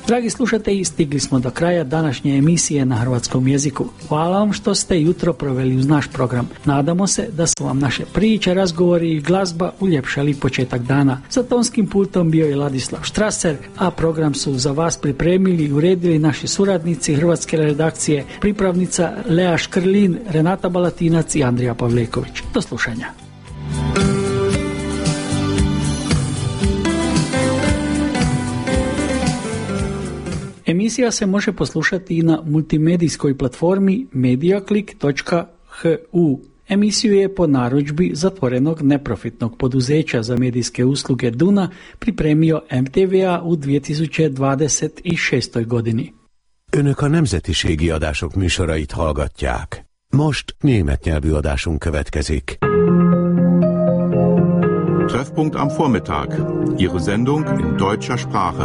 Dragi slušatelji, stigli smo do kraja današnje emisije na hrvatskom jeziku. Hvala vam što ste jutro proveli uz naš program. Nadamo se da su vam naše priče, razgovori i glazba uljepšali početak dana. Za tonskim pultom bio je Ladislav Štraser, a program su za vas pripremili i uredili naši suradnici hrvatske redakcije, pripravnica Lea Škrlin, Renata Balatinac i Andrija Pavleković. Do slušanja. Emisija se može poslušati i na multimedijskoj platformi mediaclick.hu. Emisiju je po narudžbi zatvorenog neprofitnog poduzeća za medijske usluge Duna pripremio MTVA u 2026. godini. Önök a nemzetiségi adások műsorait hallgatják. Most német nyelvű adásunk következik. Treffpunkt am Vormittag. Ihre Sendung in deutscher Sprache.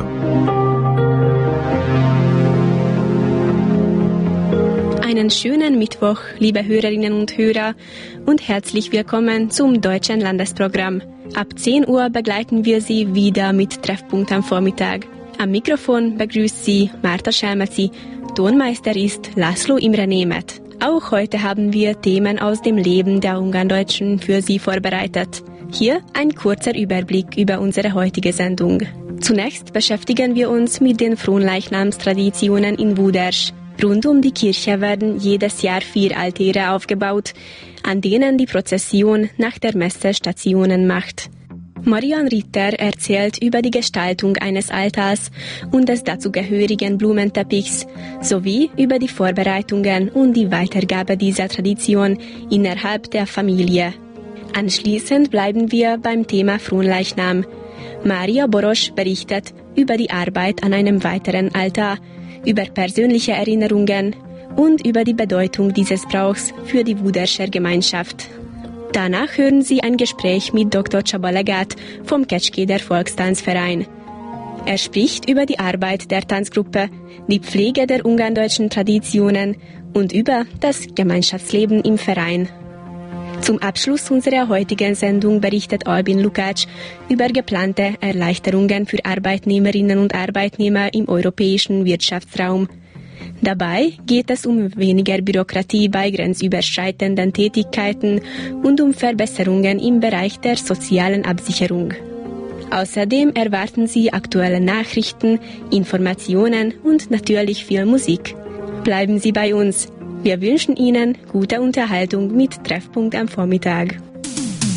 Einen schönen Mittwoch, liebe Hörerinnen und Hörer, und herzlich willkommen zum deutschen Landesprogramm. Ab 10 Uhr begleiten wir Sie wieder mit Treffpunkt am Vormittag. Am Mikrofon begrüßt Sie Marta Schelmeci, Tonmeister ist Laszlo Imre Németh. Auch heute haben wir Themen aus dem Leben der Ungarndeutschen für Sie vorbereitet. Hier ein kurzer Überblick über unsere heutige Sendung. Zunächst beschäftigen wir uns mit den Fronleichnamstraditionen in Wuders. Rund um die Kirche werden jedes Jahr 4 Altäre aufgebaut, an denen die Prozession nach der Messe Stationen macht. Marian Ritter erzählt über die Gestaltung eines Altars und des dazugehörigen Blumenteppichs sowie über die Vorbereitungen und die Weitergabe dieser Tradition innerhalb der Familie. Anschließend bleiben wir beim Thema Fronleichnam. Maria Borosch berichtet über die Arbeit an einem weiteren Altar, über persönliche Erinnerungen und über die Bedeutung dieses Brauchs für die Wuderscher Gemeinschaft. Danach hören Sie ein Gespräch mit Dr. Csaba Legát vom Kecskeder Volkstanzverein. Er spricht über die Arbeit der Tanzgruppe, die Pflege der ungarndeutschen Traditionen und über das Gemeinschaftsleben im Verein. Zum Abschluss unserer heutigen Sendung berichtet Albin Lukács über geplante Erleichterungen für Arbeitnehmerinnen und Arbeitnehmer im europäischen Wirtschaftsraum. Dabei geht es um weniger Bürokratie bei grenzüberschreitenden Tätigkeiten und um Verbesserungen im Bereich der sozialen Absicherung. Außerdem erwarten Sie aktuelle Nachrichten, Informationen und natürlich viel Musik. Bleiben Sie bei uns. Wir wünschen Ihnen gute Unterhaltung mit Treffpunkt am Vormittag.